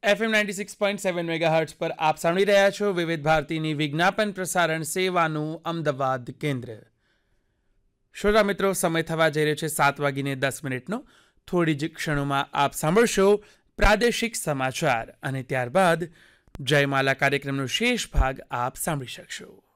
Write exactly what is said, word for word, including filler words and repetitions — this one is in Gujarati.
FM ninety six point seven megahertz પર આપ સાંભળી રહ્યા છો વિવિધ ભારતીની વિજ્ઞાપન પ્રસારણ સેવાનું અમદાવાદ કેન્દ્ર. શ્રોતા મિત્રો, સમય થવા જઈ રહ્યો છે સાત વાગીને દસ મિનિટનો. થોડી જ ક્ષણોમાં આપ સાંભળશો પ્રાદેશિક સમાચાર અને ત્યારબાદ જયમાલા કાર્યક્રમનો શેષ ભાગ આપ સાંભળી શકશો.